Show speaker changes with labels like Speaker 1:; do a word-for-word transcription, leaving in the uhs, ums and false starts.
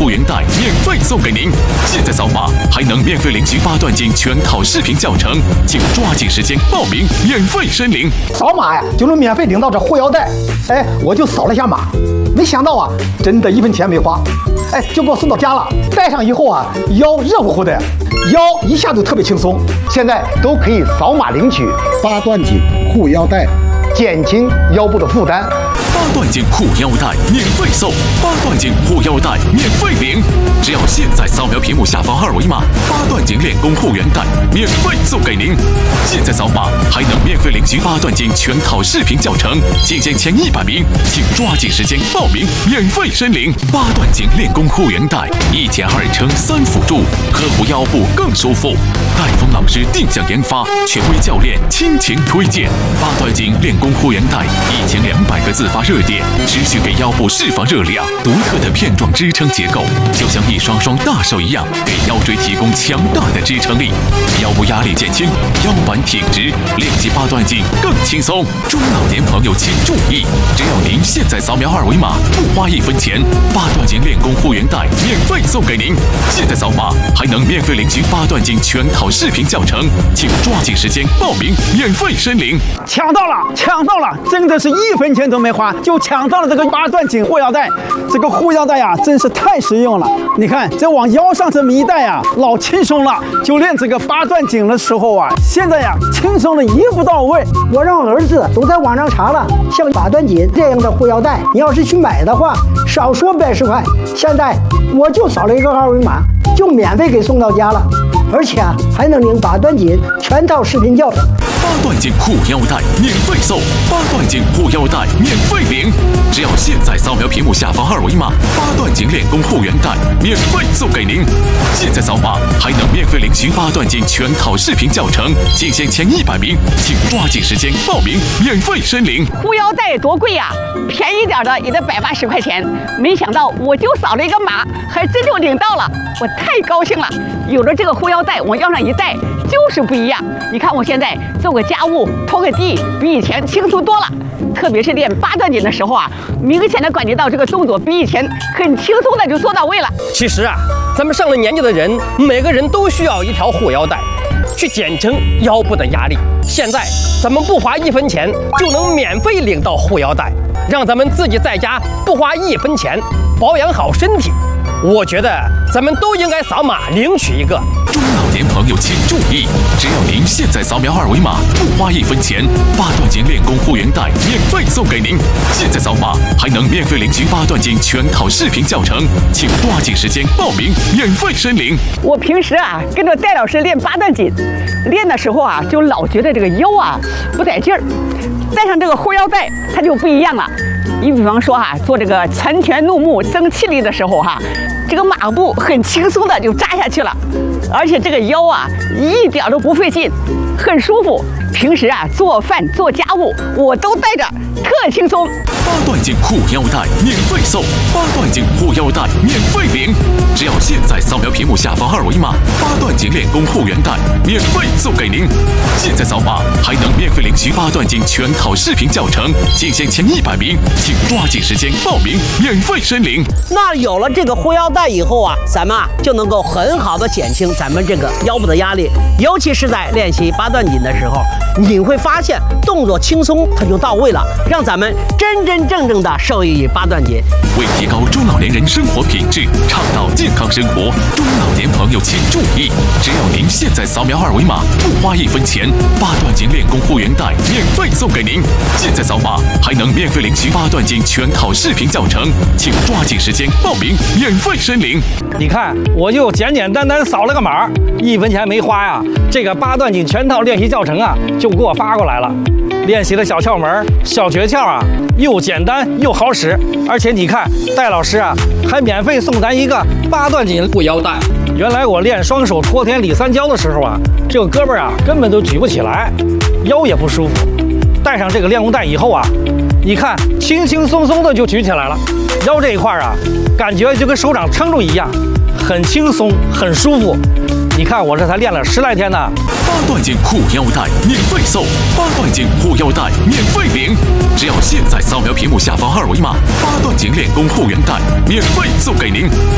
Speaker 1: 护原带免费送给您。现在扫码还能免费领取八段锦全套视频教程，请抓紧时间报名，免费申领。
Speaker 2: 扫码呀，就能免费领到这护腰带。哎，我就扫了一下码，没想到啊，真的一分钱没花，哎，就给我送到家了。戴上以后啊，腰热乎乎的，腰一下就特别轻松。现在都可以扫码领取八段锦护腰带，减轻腰部的负担。
Speaker 1: 八段锦护腰带免费送，八段锦护腰带免费领。只要现在扫描屏幕下方二维码，八段锦练功护原带免费送给您。现在扫码还能免费领取八段锦全套视频教程，仅限前一百名，请抓紧时间报名，免费申领。八段锦练功护原带一减二乘三辅助，呵护腰部更舒服。戴峰老师定向研发，权威教练倾情推荐。八段锦练功护原带一千两百个自发热点，持续给腰部释放热量。独特的片状支撑结构，就像一双双大手一样，给腰椎提供强大的支撑力，腰部压力减轻，腰板挺直，练习八段锦更轻松。中老年朋友请注意，只要您现在扫描二维码，不花一分钱，八段锦练功护原带免费送给您。现在扫码还能免费领取八段锦全套视频教程，请抓紧时间报名，免费申领。
Speaker 3: 抢到了，抢到了，真的是一分钱都没花就抢到了这个八段锦护腰带。这个护腰带呀，真是太实用了。你看，这往腰上这么一戴呀，老轻松了。就练这个八段锦的时候啊，现在呀，轻松的一步到位。
Speaker 4: 我让儿子都在网上查了，像八段锦这样的护腰带，你要是去买的话，少说百十块。现在我就扫了一个二维码，就免费给送到家了。而且啊，还能领八段锦全套视频教程。
Speaker 1: 八段锦护腰带免费送，八段锦护腰带免费领。只要现在扫描屏幕下方二维码，八段锦练功护原带免费送给您。现在扫码还能免费领取八段锦全套视频教程，仅限前一百名，请抓紧时间报名，免费申领。
Speaker 5: 护腰带多贵呀、啊，便宜点的也得百八十块钱。没想到我就扫了一个码，还真就领到了，我太高兴了。有了这个护腰带，往腰上一戴就是不一样。你看我现在做个家务、拖个地，比以前轻松多了。特别是练八段锦的时候啊，明显的感觉到这个动作比以前很轻松的就做到位了。
Speaker 6: 其实啊，咱们上了年纪的人，每个人都需要一条护腰带，去减轻腰部的压力。现在咱们不花一分钱就能免费领到护腰带，让咱们自己在家不花一分钱保养好身体。我觉得咱们都应该扫码领取一个。
Speaker 1: 中老年朋友请注意，只要您现在扫描二维码，不花一分钱，八段锦练功护原带免费送给您。现在扫码还能免费领取八段锦全套视频教程，请抓紧时间报名，免费申领。
Speaker 5: 我平时啊跟着戴老师练八段锦，练的时候啊就老觉得这个腰啊不带劲儿，戴上这个护腰带它就不一样了。你比方说哈、啊，做这个拳拳怒目增气力的时候哈、啊，这个马步很轻松的就扎下去了，而且这个腰啊一点都不费劲，很舒服。平时啊做饭做家务我都带着，特轻松。
Speaker 1: 八段锦护腰带免费送，八段锦护腰带免费领。只要现在扫描屏幕下方二维码，八段锦练功护原带免费送给您。现在扫码还能免费领取八段锦全套视频教程，仅限前一百名，请抓紧时间报名，免费申领。
Speaker 7: 那有了这个护腰带以后啊，咱们啊就能够很好的减轻咱们这个腰部的压力，尤其是在练习八段锦的时候，你会发现动作轻松，它就到位了，让咱们真真正正的受益于八段锦。
Speaker 1: 为提高中老年人生活品质，倡导健康生活，中老年朋友请注意，只要您现在扫描二维码，不花一分钱，八段锦练功护原带免费送给您。现在扫码还能免费领取八段锦全套视频教程，请抓紧时间报名，免费申领。
Speaker 3: 你看，我就简简单单扫了个码，一分钱没花呀。这个八段锦全套练习教程啊，就给我发过来了。练习的小窍门、小诀窍啊，又简单又好使。而且你看，戴老师啊，还免费送咱一个八段锦护腰带。原来我练双手托天理三焦的时候啊，这个胳膊啊根本都举不起来，腰也不舒服。戴上这个练功带以后啊，你看轻轻松松的就举起来了。腰这一块啊，感觉就跟手掌撑住一样，很轻松，很舒服。你看我这才练了十来天呢。
Speaker 1: 八段锦护腰带免费送，八段锦护腰带免费领。只要现在扫描屏幕下方二维码，八段锦练功护原带免费送给您。